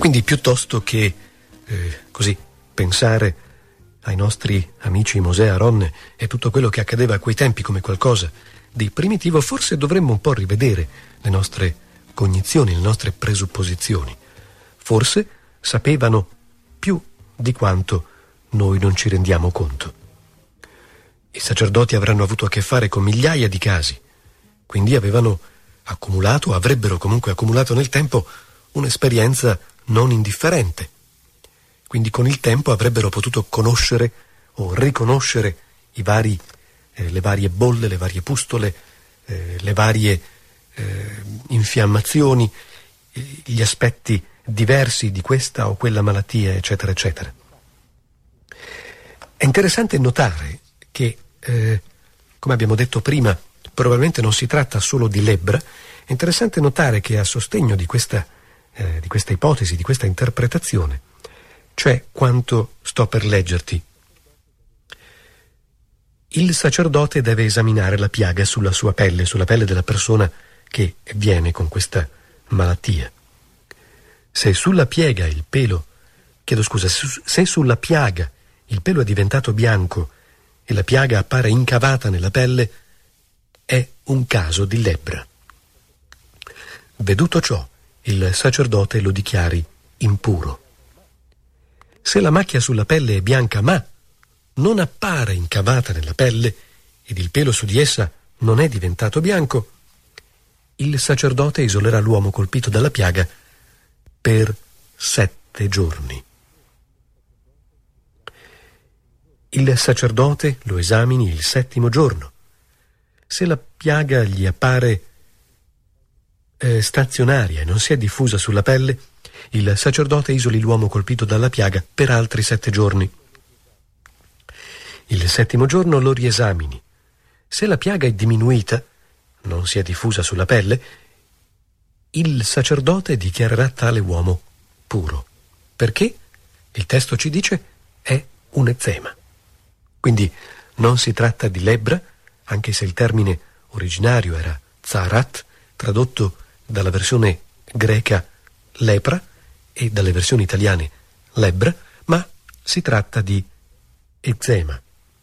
Quindi piuttosto che così pensare ai nostri amici Mosè, Aaron e tutto quello che accadeva a quei tempi come qualcosa di primitivo, forse dovremmo un po' rivedere le nostre cognizioni, le nostre presupposizioni. Forse sapevano più di quanto noi non ci rendiamo conto. I sacerdoti avranno avuto a che fare con migliaia di casi, quindi avevano accumulato, avrebbero comunque accumulato nel tempo un'esperienza non indifferente. Quindi con il tempo avrebbero potuto conoscere o riconoscere le varie bolle, le varie pustole, le varie infiammazioni, gli aspetti diversi di questa o quella malattia, eccetera, eccetera. È interessante notare che, come abbiamo detto prima, probabilmente non si tratta solo di lebbra. È interessante notare che a sostegno di questa ipotesi, di questa interpretazione, c'è quanto sto per leggerti. Il sacerdote deve esaminare la piaga sulla sua pelle, sulla pelle della persona che viene con questa malattia. Se sulla piega il pelo, se sulla piaga il pelo è diventato bianco e la piaga appare incavata nella pelle, è un caso di lebbra. Veduto ciò, il sacerdote lo dichiari impuro. Se la macchia sulla pelle è bianca ma non appare incavata nella pelle ed il pelo su di essa non è diventato bianco, il sacerdote isolerà l'uomo colpito dalla piaga per 7 giorni. Il sacerdote lo esamini il 7° giorno. Se la piaga gli appare stazionaria e non si è diffusa sulla pelle, il sacerdote isoli l'uomo colpito dalla piaga per altri 7 giorni. Il 7° giorno lo riesamini. Se la piaga è diminuita, non si è diffusa sulla pelle, il sacerdote dichiarerà tale uomo puro. Perché? Il testo ci dice è un eczema. Quindi non si tratta di lebbra, anche se il termine originario era zarat, tradotto dalla versione greca lepra e dalle versioni italiane lebbra, ma si tratta di eczema.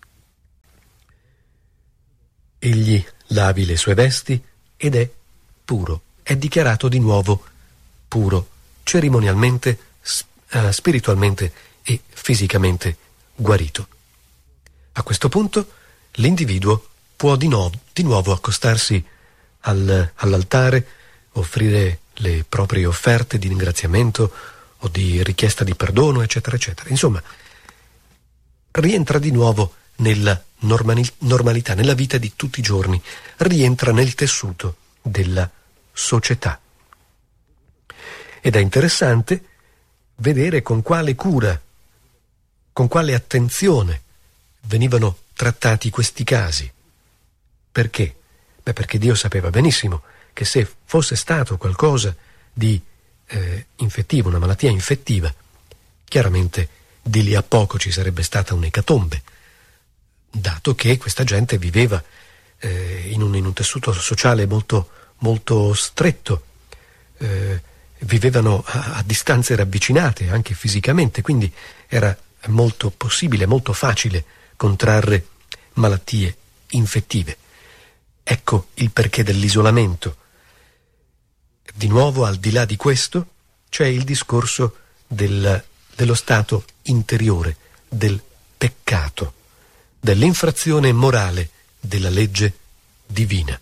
Egli lavi le sue vesti ed è puro, è dichiarato di nuovo puro, cerimonialmente, spiritualmente e fisicamente guarito. A questo punto l'individuo può di nuovo accostarsi all'altare, offrire le proprie offerte di ringraziamento o di richiesta di perdono, eccetera, eccetera. Insomma, rientra di nuovo nella normalità, nella vita di tutti i giorni, rientra nel tessuto della società. Ed è interessante vedere con quale cura, con quale attenzione venivano trattati questi casi. Perché? Perché Dio sapeva benissimo che se fosse stato qualcosa di infettivo, una malattia infettiva, chiaramente di lì a poco ci sarebbe stata un'ecatombe, dato che questa gente viveva in un tessuto sociale molto, molto stretto, vivevano a distanze ravvicinate anche fisicamente, quindi era molto possibile, molto facile contrarre malattie infettive. Ecco il perché dell'isolamento. Di nuovo, al di là di questo, c'è il discorso dello stato interiore, del peccato, dell'infrazione morale della legge divina.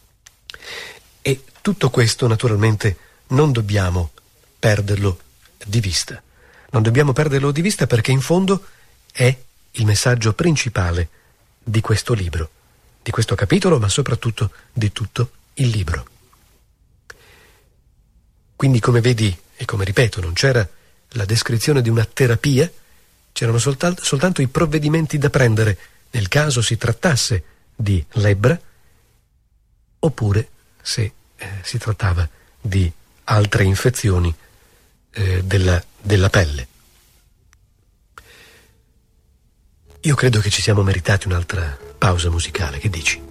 E tutto questo, naturalmente, non dobbiamo perderlo di vista. Non dobbiamo perderlo di vista perché, in fondo, è il messaggio principale di questo libro, di questo capitolo, ma soprattutto di tutto il libro. Quindi, come vedi e come ripeto, non c'era la descrizione di una terapia, c'erano soltanto i provvedimenti da prendere nel caso si trattasse di lebbra oppure se si trattava di altre infezioni della pelle. Io credo che ci siamo meritati un'altra pausa musicale, che dici?